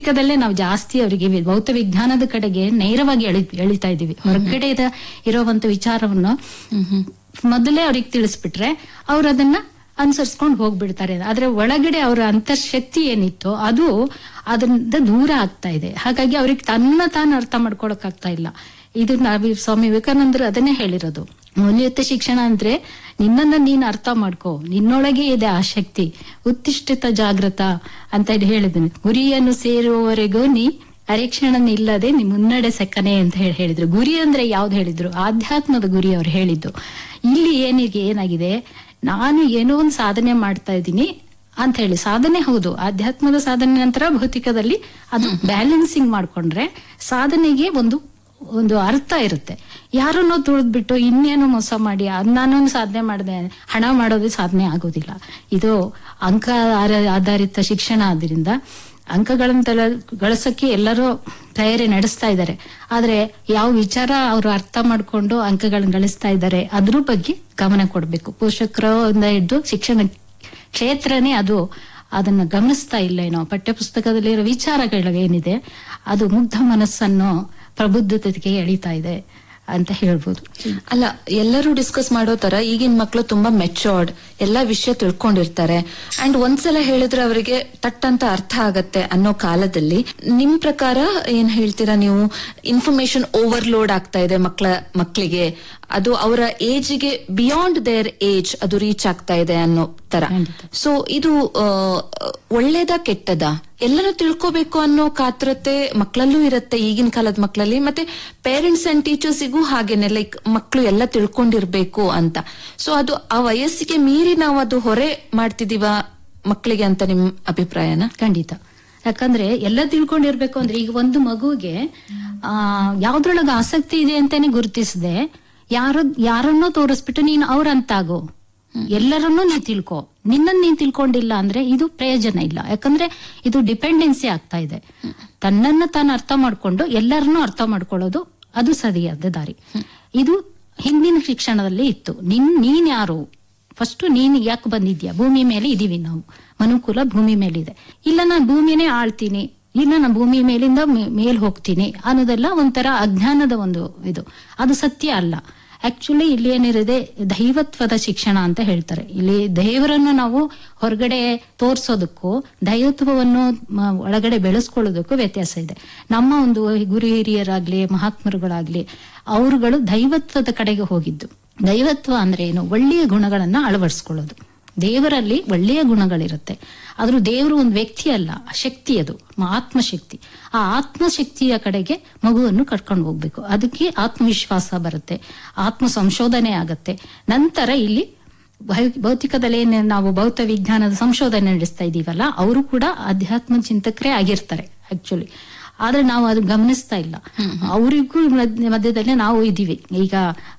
ಲ್ಲೇ ನಾವು ಜಾಸ್ತಿ ಅವರಿಗೆ ಭೌತ ವಿಜ್ಞಾನದ ಕಡೆಗೆ ನೇರವಾಗಿ ಎಳಿತಾ ಇದೀವಿ. ಹೊರಗಡೆ ಇರುವಂತ ವಿಚಾರವನ್ನು ಮೊದಲೇ ಅವ್ರಿಗೆ ತಿಳಿಸ್ಬಿಟ್ರೆ ಅವ್ರು ಅದನ್ನ ಅನುಸರಿಸ್ಕೊಂಡು ಹೋಗ್ಬಿಡ್ತಾರೆ. ಆದ್ರೆ ಒಳಗಡೆ ಅವರ ಅಂತರ್ಶಕ್ತಿ ಏನಿತ್ತು ಅದು ಅದರಿಂದ ದೂರ ಆಗ್ತಾ ಇದೆ. ಹಾಗಾಗಿ ಅವ್ರಿಗೆ ತಾನು ಅರ್ಥ ಮಾಡ್ಕೊಳಕ್ ಆಗ್ತಾ ಇಲ್ಲ. ಇದು ಸ್ವಾಮಿ ವಿವೇಕಾನಂದರು ಅದನ್ನೇ ಹೇಳಿರೋದು, ಮೌಲ್ಯಯುತ ಶಿಕ್ಷಣ ಅಂದ್ರೆ ನಿನ್ನನ್ನ ನೀನ್ ಅರ್ಥ ಮಾಡ್ಕೋ, ನಿನ್ನೊಳಗೆ ಇದೆ ಆ ಶಕ್ತಿ, ಉತ್ತಿಷ್ಠಿತ ಜಾಗೃತ ಅಂತ ಹೇಳಿದನು. ಗುರಿಯನ್ನು ಸೇರುವವರೆಗೂ ನೀ ಅರೆಕ್ಷಣ ನಿಲ್ಲದೆ ನೀ ಮುನ್ನಡೆ ಸೆಕ್ಕನೆ ಅಂತ ಹೇಳಿದ್ರು. ಗುರಿ ಅಂದ್ರೆ ಯಾವ್ದು ಹೇಳಿದ್ರು? ಆಧ್ಯಾತ್ಮದ ಗುರಿ ಅವ್ರು ಹೇಳಿದ್ದು. ಇಲ್ಲಿ ಏನಾಗಿದೆ, ನಾನು ಏನೋ ಒಂದು ಸಾಧನೆ ಮಾಡ್ತಾ ಇದ್ದೀನಿ ಅಂತ ಹೇಳಿ, ಸಾಧನೆ ಹೌದು, ಆಧ್ಯಾತ್ಮದ ಸಾಧನೆ ನಂತರ ಭೌತಿಕದಲ್ಲಿ ಅದು ಬ್ಯಾಲೆನ್ಸಿಂಗ್ ಮಾಡ್ಕೊಂಡ್ರೆ ಸಾಧನೆಗೆ ಒಂದು ಅರ್ಥ ಇರುತ್ತೆ. ಯಾರನ್ನೋ ತುಳಿದ್ಬಿಟ್ಟು ಇನ್ನೇನು ಮೋಸ ಮಾಡಿ ನಾನೊಂದು ಸಾಧನೆ ಮಾಡಿದೆ, ಹಣ ಮಾಡೋದು ಸಾಧನೆ ಆಗೋದಿಲ್ಲ. ಇದು ಅಂಕ ಆಧಾರಿತ ಶಿಕ್ಷಣ ಆದ್ರಿಂದ ಅಂಕಗಳನ್ನ ಗಳಿಸಕ್ಕೆ ಎಲ್ಲರೂ ತಯಾರಿ ನಡೆಸ್ತಾ ಇದ್ದಾರೆ. ಆದ್ರೆ ಯಾವ ವಿಚಾರ ಅವರು ಅರ್ಥ ಮಾಡ್ಕೊಂಡು ಅಂಕಗಳನ್ನ ಗಳಿಸ್ತಾ ಇದ್ದಾರೆ ಅದ್ರ ಬಗ್ಗೆ ಗಮನ ಕೊಡ್ಬೇಕು. ಪೋಷಕರಿಂದ ಹಿಡಿದು ಶಿಕ್ಷಣ ಕ್ಷೇತ್ರನೇ ಅದನ್ನ ಗಮನಿಸ್ತಾ ಇಲ್ಲ. ಏನೋ ಪಠ್ಯಪುಸ್ತಕದಲ್ಲಿರೋ ವಿಚಾರಗಳು ಏನಿದೆ ಅದು ಮುಗ್ಧ ಮನಸ್ಸನ್ನು ಪ್ರಬುದ್ಧತೆಗೆ ಎಳಿತಾ ಇದೆ ಅಂತ ಹೇಳ್ಬೋದು. ಅಲ್ಲ, ಎಲ್ಲರೂ ಡಿಸ್ಕಸ್ ಮಾಡೋ ತರ ಈಗಿನ ಮಕ್ಕಳು ತುಂಬಾ ಮೆಚೂರ್ಡ್, ಎಲ್ಲಾ ವಿಷಯ ತಿಳ್ಕೊಂಡಿರ್ತಾರೆ. ಅಂಡ್ ಒಂದ್ಸಲ ಹೇಳಿದ್ರೆ ಅವರಿಗೆ ತಟ್ಟಂತ ಅರ್ಥ ಆಗತ್ತೆ ಅನ್ನೋ ಕಾಲದಲ್ಲಿ ನಿಮ್ ಪ್ರಕಾರ ಏನ್ ಹೇಳ್ತೀರಾ ನೀವು? ಇನ್ಫಾರ್ಮೇಶನ್ ಓವರ್ಲೋಡ್ ಆಗ್ತಾ ಇದೆ ಮಕ್ಕಳಿಗೆ, ಅದು ಅವರ ಏಜ್ಗೆ ಬಿಯಾಂಡ್ ದೇರ್ ಏಜ್ ಅದು ರೀಚ್ ಆಗ್ತಾ ಇದೆ ಅನ್ನೋ ತರ. ಸೊ ಇದು ಒಳ್ಳೇದಾ ಕೆಟ್ಟದಾ? ಎಲ್ಲನೂ ತಿಳ್ಕೋಬೇಕು ಅನ್ನೋ ಕಾತರತೆ ಮಕ್ಕಳಲ್ಲೂ ಇರುತ್ತೆ ಈಗಿನ ಕಾಲದ ಮಕ್ಕಳಲ್ಲಿ, ಮತ್ತೆ ಪೇರೆಂಟ್ಸ್ ಅಂಡ್ ಟೀಚರ್ಸಿಗೂ ಹಾಗೇನೆ, ಲೈಕ್ ಮಕ್ಕಳು ಎಲ್ಲ ತಿಳ್ಕೊಂಡಿರ್ಬೇಕು ಅಂತ. ಸೊ ಅದು ಆ ವಯಸ್ಸಿಗೆ ಮೀರಿ ನಾವು ಅದು ಹೊರೆ ಮಾಡ್ತಿದೀವ ಮಕ್ಕಳಿಗೆ ಅಂತ ನಿಮ್ ಅಭಿಪ್ರಾಯನ? ಖಂಡಿತ. ಯಾಕಂದ್ರೆ ಎಲ್ಲ ತಿಳ್ಕೊಂಡಿರ್ಬೇಕು ಅಂದ್ರೆ ಈಗ ಒಂದು ಮಗುಗೆ ಯಾವ್ದ್ರೊಳಗ ಆಸಕ್ತಿ ಇದೆ ಅಂತಾನೆ ಗುರುತಿಸದೆ ಯಾರನ್ನೋ ತೋರಿಸ್ಬಿಟ್ಟು ನೀನು ಅವ್ರಂತಾಗೋ, ಎಲ್ಲರನ್ನೂ ನೀನ್ ತಿಳ್ಕೊ, ನೀನ್ ತಿಳ್ಕೊಂಡಿಲ್ಲ ಅಂದ್ರೆ ಇದು ಪ್ರಯೋಜನ ಇಲ್ಲ. ಯಾಕಂದ್ರೆ ಇದು ಡಿಪೆಂಡೆನ್ಸಿ ಆಗ್ತಾ ಇದೆ. ತನ್ನನ್ನ ತಾನು ಅರ್ಥ ಮಾಡ್ಕೊಂಡು ಎಲ್ಲರನ್ನೂ ಅರ್ಥ ಮಾಡ್ಕೊಳ್ಳೋದು ಅದು ಸರಿಯಾದ ದಾರಿ. ಇದು ಹಿಂದಿನ ಶಿಕ್ಷಣದಲ್ಲಿ ಇತ್ತು. ನೀನ್ ಯಾರು, ಫಸ್ಟ್ ನೀನ್ ಯಾಕೆ ಬಂದಿದ್ಯಾ? ಭೂಮಿ ಮೇಲೆ ಇದೀವಿ ನಾವು, ಮನುಕುಲ ಭೂಮಿ ಮೇಲಿದೆ. ಇಲ್ಲ ನಾನು ಭೂಮಿನೇ ಆಳ್ತೀನಿ, ಇಲ್ಲ ನಾನು ಭೂಮಿ ಮೇಲಿಂದ ಮೇಲ್ ಹೋಗ್ತೀನಿ ಅನ್ನೋದೆಲ್ಲ ಒಂಥರ ಅಜ್ಞಾನದ ಇದು. ಅದು ಸತ್ಯ ಅಲ್ಲ. ಆಕ್ಚುಲಿ ಇಲ್ಲಿ ಏನಿದೆ ದೈವತ್ವದ ಶಿಕ್ಷಣ ಅಂತ ಹೇಳ್ತಾರೆ. ಇಲ್ಲಿ ದೇವರನ್ನು ನಾವು ಹೊರಗಡೆ ತೋರ್ಸೋದಕ್ಕೂ ದೈವತ್ವವನ್ನು ಒಳಗಡೆ ಬೆಳೆಸ್ಕೊಳ್ಳೋದಕ್ಕೂ ವ್ಯತ್ಯಾಸ ಇದೆ. ನಮ್ಮ ಒಂದು ಗುರು ಹಿರಿಯರಾಗ್ಲಿ ಮಹಾತ್ಮರುಗಳಾಗ್ಲಿ ಅವರುಗಳು ದೈವತ್ವದ ಕಡೆಗೆ ಹೋಗಿದ್ದು. ದೈವತ್ವ ಅಂದ್ರೆ ಏನು? ಒಳ್ಳೆಯ ಗುಣಗಳನ್ನ ಅಳವಡಿಸ್ಕೊಳ್ಳೋದು. ದೇವರಲ್ಲಿ ಒಳ್ಳೆಯ ಗುಣಗಳಿರುತ್ತೆ. ಆದ್ರೂ ದೇವರು ಒಂದು ವ್ಯಕ್ತಿ ಅಲ್ಲ, ಶಕ್ತಿ, ಅದು ಆತ್ಮಶಕ್ತಿ. ಆ ಆತ್ಮಶಕ್ತಿಯ ಕಡೆಗೆ ಮಗುವನ್ನು ಕರ್ಕೊಂಡು ಹೋಗ್ಬೇಕು. ಅದಕ್ಕೆ ಆತ್ಮವಿಶ್ವಾಸ ಬರುತ್ತೆ, ಆತ್ಮ ಸಂಶೋಧನೆ ಆಗತ್ತೆ. ನಂತರ ಇಲ್ಲಿ ಭೌತಿಕದಲ್ಲಿ ನಾವು ಭೌತ ವಿಜ್ಞಾನದ ಸಂಶೋಧನೆ ನಡೆಸ್ತಾ ಇದೀವಲ್ಲ, ಅವರು ಕೂಡ ಅಧ್ಯಾತ್ಮ ಚಿಂತಕರೇ ಆಗಿರ್ತಾರೆ ಆಕ್ಚುಲಿ. ಆದ್ರೆ ನಾವು ಅದು ಗಮನಿಸ್ತಾ ಇಲ್ಲ. ಅವರಿಗೂ ಮಧ್ಯದಲ್ಲಿ ನಾವು ಇದೀವಿ. ಈಗ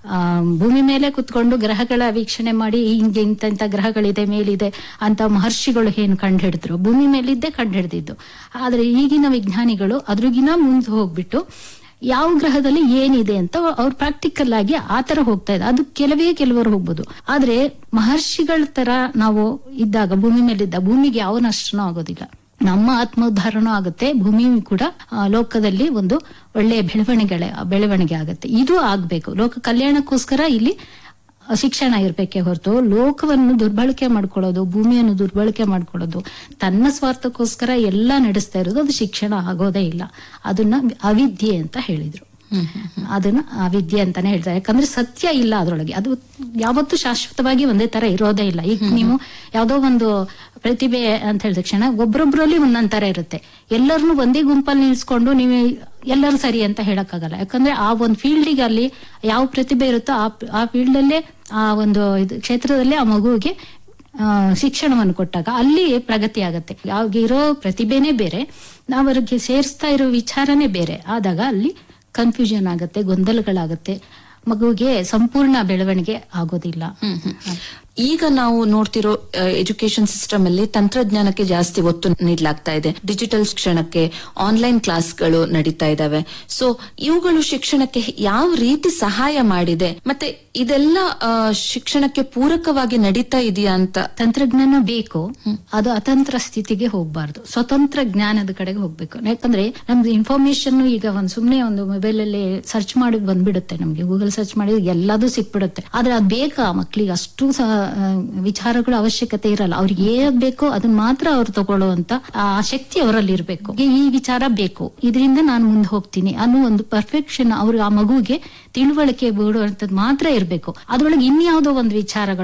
ಭೂಮಿ ಮೇಲೆ ಕುತ್ಕೊಂಡು ಗ್ರಹಗಳ ವೀಕ್ಷಣೆ ಮಾಡಿ ಹಿಂಗೆ ಇಂತ ಗ್ರಹಗಳಿದೆ ಮೇಲಿದೆ ಅಂತ ಮಹರ್ಷಿಗಳು ಏನು ಕಂಡು ಹಿಡಿದ್ರು, ಭೂಮಿ ಮೇಲಿದ್ದೇ ಕಂಡು ಹಿಡಿದಿದ್ದು. ಆದ್ರೆ ಈಗಿನ ವಿಜ್ಞಾನಿಗಳು ಅದ್ರಗಿನ ಮುಂದೆ ಹೋಗ್ಬಿಟ್ಟು ಯಾವ ಗ್ರಹದಲ್ಲಿ ಏನಿದೆ ಅಂತ ಅವ್ರು ಪ್ರಾಕ್ಟಿಕಲ್ ಆಗಿ ಆತರ ಹೋಗ್ತಾ ಇದೆ. ಅದು ಕೆಲವರು ಹೋಗ್ಬೋದು. ಆದ್ರೆ ಮಹರ್ಷಿಗಳ ತರ ನಾವು ಇದ್ದಾಗ ಭೂಮಿ ಮೇಲಿದ್ದ ಭೂಮಿಗೆ ಯಾವ ನಷ್ಟನೂ ಆಗೋದಿಲ್ಲ. ನಮ್ಮ ಆತ್ಮೋದ್ಧಾರನೂ ಆಗುತ್ತೆ, ಭೂಮಿ ಕೂಡ ಲೋಕದಲ್ಲಿ ಒಂದು ಒಳ್ಳೆಯ ಬೆಳವಣಿಗೆ ಆಗುತ್ತೆ. ಇದು ಆಗ್ಬೇಕು. ಲೋಕ ಕಲ್ಯಾಣಕ್ಕೋಸ್ಕರ ಇಲ್ಲಿ ಶಿಕ್ಷಣ ಇರ್ಬೇಕೇ ಹೊರತು ಲೋಕವನ್ನು ದುರ್ಬಳಕೆ ಮಾಡ್ಕೊಳ್ಳೋದು, ಭೂಮಿಯನ್ನು ದುರ್ಬಳಕೆ ಮಾಡ್ಕೊಳ್ಳೋದು, ತನ್ನ ಸ್ವಾರ್ಥಕ್ಕೋಸ್ಕರ ಎಲ್ಲ ನಡೆಸ್ತಾ ಇರೋದು ಅದು ಶಿಕ್ಷಣ ಆಗೋದೇ ಇಲ್ಲ. ಅದನ್ನ ಅವಿದ್ಯೆ ಅಂತ ಹೇಳಿದ್ರು. ಅದನ್ನ ಅವಿದ್ಯೆ ಅಂತಾನೆ ಹೇಳ್ತಾರೆ. ಯಾಕಂದ್ರೆ ಸತ್ಯ ಇಲ್ಲ ಅದ್ರೊಳಗೆ. ಅದು ಯಾವತ್ತೂ ಶಾಶ್ವತವಾಗಿ ಒಂದೇ ತರ ಇರೋದೇ ಇಲ್ಲ. ಈಗ ನೀವು ಯಾವ್ದೋ ಒಂದು ಪ್ರತಿಭೆ ಅಂತ ಹೇಳಿದ ತಕ್ಷಣ ಒಬ್ರೊಬ್ರಲ್ಲಿ ಒಂದೊಂದ್ ತರ ಇರುತ್ತೆ. ಎಲ್ಲರನ್ನು ಒಂದೇ ಗುಂಪಲ್ಲಿ ನಿಲ್ಸ್ಕೊಂಡು ನೀವು ಎಲ್ಲರೂ ಸರಿ ಅಂತ ಹೇಳಕ್ಕಾಗಲ್ಲ. ಯಾಕಂದ್ರೆ ಆ ಒಂದು ಫೀಲ್ಡಿಗೆ ಅಲ್ಲಿ ಯಾವ ಪ್ರತಿಭೆ ಇರುತ್ತೋ ಆ ಫೀಲ್ಡ್ ಅಲ್ಲೇ ಆ ಒಂದು ಕ್ಷೇತ್ರದಲ್ಲೇ ಆ ಮಗುವಿಗೆ ಶಿಕ್ಷಣವನ್ನು ಕೊಟ್ಟಾಗ ಅಲ್ಲಿ ಪ್ರಗತಿ ಆಗತ್ತೆ. ಯಾವಾಗ ಇರೋ ಪ್ರತಿಭೆನೇ ಬೇರೆ, ನಾವು ಅವ್ರಿಗೆ ಸೇರಿಸ್ತಾ ಇರೋ ವಿಚಾರನೇ ಬೇರೆ ಆದಾಗ ಅಲ್ಲಿ ಕನ್ಫ್ಯೂಷನ್ ಆಗತ್ತೆ, ಗೊಂದಲಗಳಾಗತ್ತೆ, ಮಗುವಿಗೆ ಸಂಪೂರ್ಣ ಬೆಳವಣಿಗೆ ಆಗೋದಿಲ್ಲ. ಈಗ ನಾವು ನೋಡ್ತಿರೋ ಎಜುಕೇಶನ್ ಸಿಸ್ಟಮ್ ಅಲ್ಲಿ ತಂತ್ರಜ್ಞಾನಕ್ಕೆ ಜಾಸ್ತಿ ಒತ್ತು ನೀಡಲಾಗ್ತಾ ಇದೆ. ಡಿಜಿಟಲ್ ಶಿಕ್ಷಣಕ್ಕೆ ಆನ್ಲೈನ್ ಕ್ಲಾಸ್ಗಳು ನಡೀತಾ ಇದಾವೆ. ಸೊ ಇವುಗಳು ಶಿಕ್ಷಣಕ್ಕೆ ಯಾವ ರೀತಿ ಸಹಾಯ ಮಾಡಿದೆ, ಮತ್ತೆ ಇದೆಲ್ಲ ಶಿಕ್ಷಣಕ್ಕೆ ಪೂರಕವಾಗಿ ನಡೀತಾ ಇದೆಯಾ ಅಂತ? ತಂತ್ರಜ್ಞಾನ ಬೇಕು, ಅದು ಅತಂತ್ರ ಸ್ಥಿತಿಗೆ ಹೋಗ್ಬಾರ್ದು, ಸ್ವತಂತ್ರ ಜ್ಞಾನದ ಕಡೆಗೆ ಹೋಗ್ಬೇಕು. ಯಾಕಂದ್ರೆ ನಮ್ದು ಇನ್ಫಾರ್ಮೇಶನ್ ಈಗ ಸುಮ್ನೆ ಒಂದು ಮೊಬೈಲ್ ಅಲ್ಲಿ ಸರ್ಚ್ ಮಾಡಿ ಬಂದ್ಬಿಡುತ್ತೆ, ನಮ್ಗೆ ಗೂಗಲ್ ಸರ್ಚ್ ಮಾಡಿ ಎಲ್ಲದೂ ಸಿಕ್ಬಿಡುತ್ತೆ. ಆದ್ರೆ ಅದ್ ಬೇಕಾ ಮಕ್ಳಿಗೆ? ಅಷ್ಟು ವಿಚಾರಗಳ ಅವಶ್ಯಕತೆ ಇರಲ್ಲ. ಅವ್ರಿಗೆ ಏನ್ ಬೇಕೋ ಅದನ್ನ ಮಾತ್ರ ಅವ್ರು ತಗೊಳ್ಳುವಂತ ಆ ಶಕ್ತಿ ಅವರಲ್ಲಿ ಇರ್ಬೇಕು. ಈ ವಿಚಾರ ಬೇಕು, ಇದರಿಂದ ನಾನು ಮುಂದೆ ಹೋಗ್ತೀನಿ ಅನ್ನೋ ಒಂದು ಪರ್ಫೆಕ್ಷನ್ ಅವ್ರಿಗೆ, ಆ ಮಗುವಿಗೆ ತಿಳುವಳಿಕೆ ಬಿಡುವಂತದ್ದು ಮಾತ್ರ ಇರ್ಬೇಕು. ಅದ್ರೊಳಗೆ ಇನ್ಯಾವುದೋ ಒಂದು ವಿಚಾರಗಳು